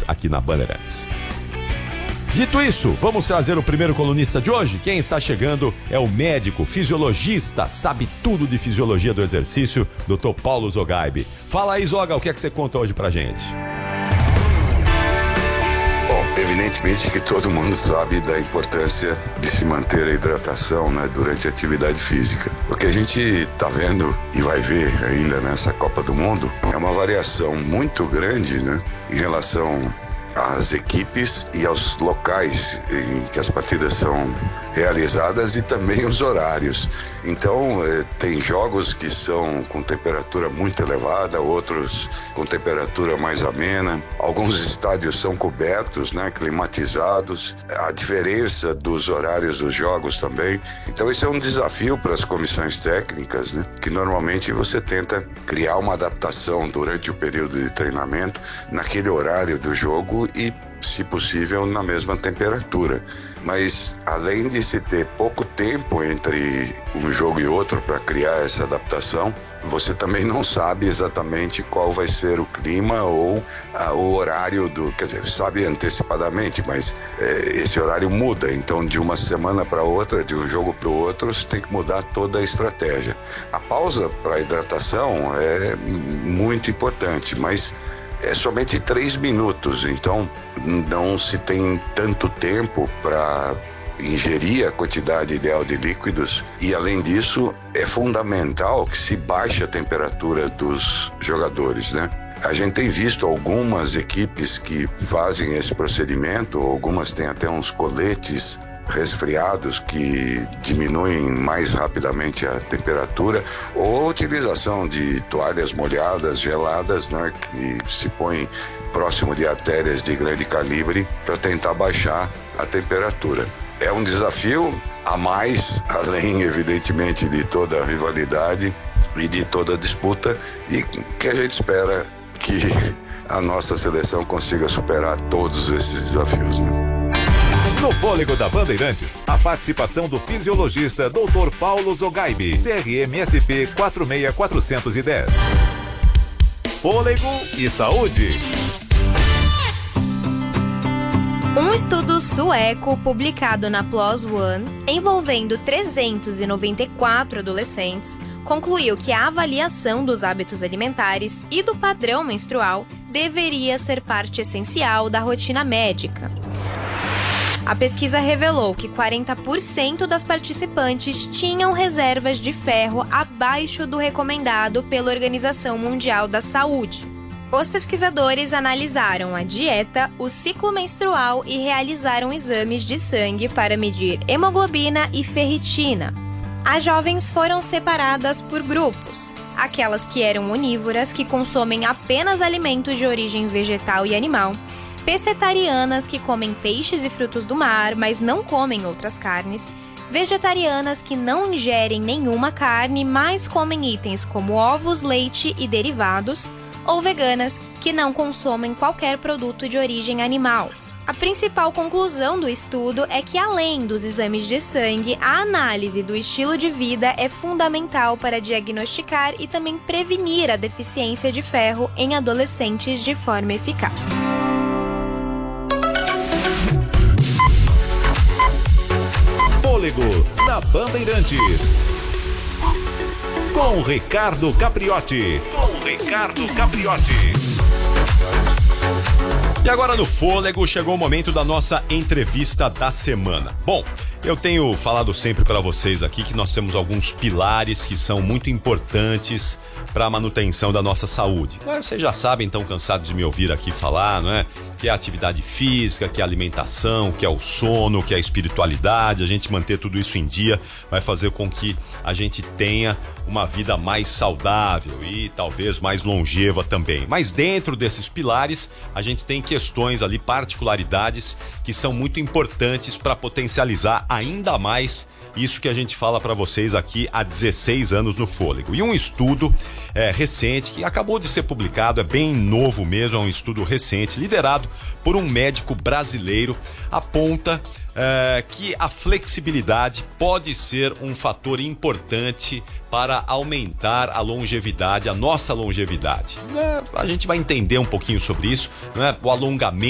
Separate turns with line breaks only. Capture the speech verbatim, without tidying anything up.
aqui na Bandeirantes. Dito isso, vamos trazer o primeiro colunista de hoje. Quem está chegando é o médico, fisiologista, sabe tudo de fisiologia do exercício, doutor Paulo Zogaibe. Fala aí, Zoga, o que é que você conta hoje pra gente?
Bom, evidentemente que todo mundo sabe da importância de se manter a hidratação, né, durante a atividade física. O que a gente está vendo e vai ver ainda nessa Copa do Mundo é uma variação muito grande, né, em relação às equipes e aos locais em que as partidas são realizadas e também os horários. Então, eh, tem jogos que são com temperatura muito elevada, outros com temperatura mais amena. Alguns estádios são cobertos, né, climatizados. A diferença dos horários dos jogos também. Então, esse é um desafio para as comissões técnicas, né, que normalmente você tenta criar uma adaptação durante o período de treinamento naquele horário do jogo e, se possível, na mesma temperatura. Mas, além de se ter pouco tempo entre um jogo e outro para criar essa adaptação, você também não sabe exatamente qual vai ser o clima ou ah, o horário do... Quer dizer, sabe antecipadamente, mas eh, esse horário muda. Então, de uma semana para outra, de um jogo para o outro, você tem que mudar toda a estratégia. A pausa para a hidratação é muito importante, mas é somente três minutos, então não se tem tanto tempo para ingerir a quantidade ideal de líquidos e, além disso, é fundamental que se baixe a temperatura dos jogadores, né? A gente tem visto algumas equipes que fazem esse procedimento, algumas têm até uns coletes resfriados que diminuem mais rapidamente a temperatura, ou a utilização de toalhas molhadas, geladas, né, que se põem próximo de artérias de grande calibre para tentar baixar a temperatura. É um desafio a mais, além, evidentemente, de toda a rivalidade e de toda a disputa, e que a gente espera que a nossa seleção consiga superar todos esses desafios, né?
No Fôlego da Bandeirantes, a participação do fisiologista doutor Paulo Zogaibe, C R M S P quatro seis quatro um zero. Fôlego e saúde.
Um estudo sueco publicado na PLOS ONE, envolvendo trezentos e noventa e quatro adolescentes, concluiu que a avaliação dos hábitos alimentares e do padrão menstrual deveria ser parte essencial da rotina médica. A pesquisa revelou que quarenta por cento das participantes tinham reservas de ferro abaixo do recomendado pela Organização Mundial da Saúde. Os pesquisadores analisaram a dieta, o ciclo menstrual e realizaram exames de sangue para medir hemoglobina e ferritina. As jovens foram separadas por grupos: aquelas que eram onívoras, que consomem apenas alimentos de origem vegetal e animal; pescetarianas, que comem peixes e frutos do mar, mas não comem outras carnes; vegetarianas, que não ingerem nenhuma carne, mas comem itens como ovos, leite e derivados; ou veganas, que não consomem qualquer produto de origem animal. A principal conclusão do estudo é que, além dos exames de sangue, a análise do estilo de vida é fundamental para diagnosticar e também prevenir a deficiência de ferro em adolescentes de forma eficaz.
Fôlego na Bandeirantes. Com Ricardo Capriotti. Com Ricardo Capriotti. E agora no Fôlego chegou o momento da nossa entrevista da semana. Bom, eu tenho falado sempre para vocês aqui que nós temos alguns pilares que são muito importantes para a manutenção da nossa saúde. Vocês já sabem, estão cansados de me ouvir aqui falar, não é? Que é a atividade física, que é a alimentação, que é o sono, que é a espiritualidade. A gente manter tudo isso em dia vai fazer com que a gente tenha uma vida mais saudável e talvez mais longeva também. Mas dentro desses pilares, a gente tem questões ali, particularidades que são muito importantes para potencializar ainda mais isso que a gente fala para vocês aqui há dezesseis anos no Fôlego. E um estudo é, recente, que acabou de ser publicado, é bem novo mesmo, é um estudo recente, liderado por um médico brasileiro, aponta é, que a flexibilidade pode ser um fator importante para aumentar a longevidade, a nossa longevidade. É, a gente vai entender um pouquinho sobre isso, né? O alongamento